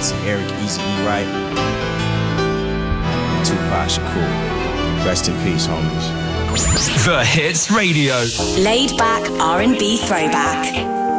to Eric Easy E. Wright, and Tupac Shakur. Rest in peace, homies. The Hits Radio. Laid back R&B throwback.